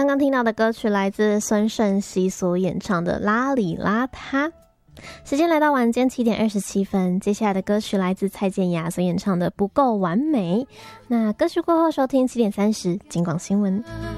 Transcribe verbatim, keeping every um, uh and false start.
刚刚听到的歌曲来自孙盛希所演唱的《邋里邋遢》。时间来到晚间七点二十七分，接下来的歌曲来自蔡健雅所演唱的《不够完美》。那歌曲过后收听七点三十金广新闻。